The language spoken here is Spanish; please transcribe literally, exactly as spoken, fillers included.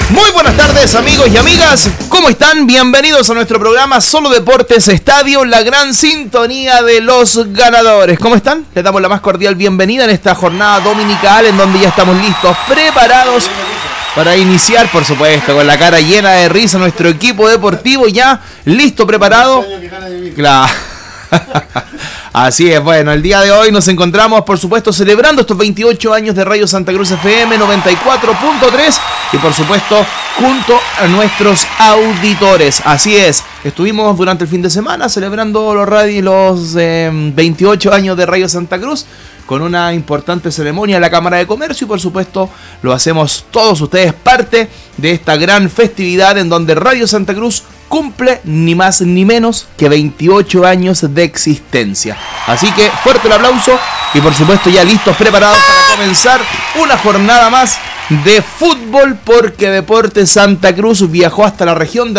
Muy buenas tardes, amigos y amigas, ¿cómo están? Bienvenidos a nuestro programa Solo Deportes Estadio, la gran sintonía de los ganadores. ¿Cómo están? Les damos la más cordial bienvenida en esta jornada dominical en donde ya estamos listos, preparados para iniciar, por supuesto, con la cara llena de risa, nuestro equipo deportivo ya listo, preparado. Claro. Así es, bueno, el día de hoy nos encontramos, por supuesto, celebrando estos veintiocho años de Radio Santa Cruz F M noventa y cuatro punto tres y, por supuesto, junto a nuestros auditores. Así es, estuvimos durante el fin de semana celebrando los, radio, los eh, veintiocho años de Radio Santa Cruz con una importante ceremonia en la Cámara de Comercio y, por supuesto, lo hacemos todos ustedes parte de esta gran festividad en donde Radio Santa Cruz cumple ni más ni menos que veintiocho años de existencia. Así que fuerte el aplauso y, por supuesto, ya listos, preparados para comenzar una jornada más de fútbol, porque Deportes Santa Cruz viajó hasta la región de